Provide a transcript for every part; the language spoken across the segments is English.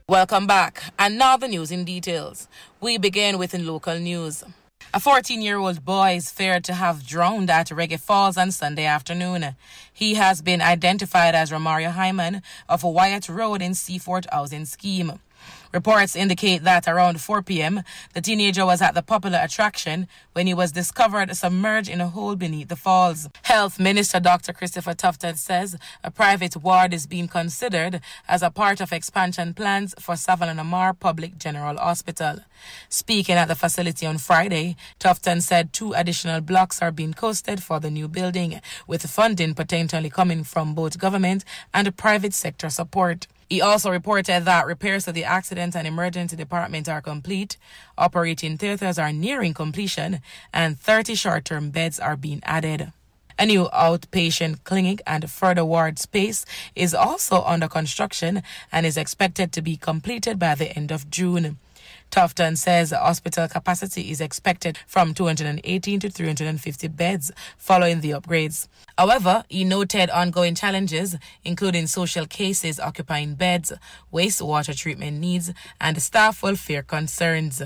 Welcome back, and now the news in details. We begin with in local news. A 14-year-old boy is feared to have drowned at Reggae Falls on Sunday afternoon. He has been identified as Romario Hyman of Wyatt Road in Seafort Housing Scheme. Reports indicate that around 4 p.m., the teenager was at the popular attraction when he was discovered submerged in a hole beneath the falls. Health Minister Dr. Christopher Tufton says a private ward is being considered as a part of expansion plans for Savannah Lamar Public General Hospital. Speaking at the facility on Friday, Tufton said 2 additional blocks are being costed for the new building, with funding potentially coming from both government and private sector support. He also reported that repairs to the accident and emergency department are complete, operating theatres are nearing completion, and 30 short-term beds are being added. A new outpatient clinic and further ward space is also under construction and is expected to be completed by the end of June. Tufton says the hospital capacity is expected from 218 to 350 beds following the upgrades. However, he noted ongoing challenges, including social cases occupying beds, wastewater treatment needs, and staff welfare concerns.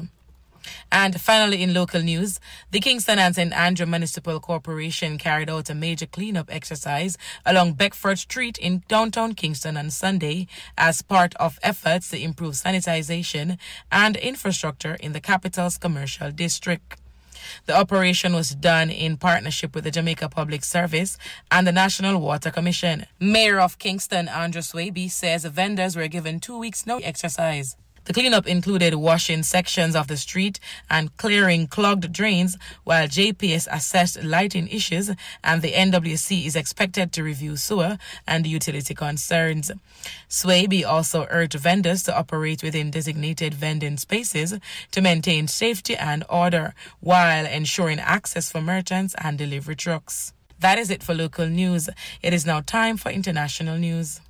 And finally, in local news, the Kingston and St. Andrew Municipal Corporation carried out a major cleanup exercise along Beckford Street in downtown Kingston on Sunday as part of efforts to improve sanitization and infrastructure in the capital's commercial district. The operation was done in partnership with the Jamaica Public Service and the National Water Commission. Mayor of Kingston, Andrew Swaby, says vendors were given 2 weeks no exercise. The cleanup included washing sections of the street and clearing clogged drains, while JPS assessed lighting issues and the NWC is expected to review sewer and utility concerns. Swaby also urged vendors to operate within designated vending spaces to maintain safety and order, while ensuring access for merchants and delivery trucks. That is it for local news. It is now time for international news.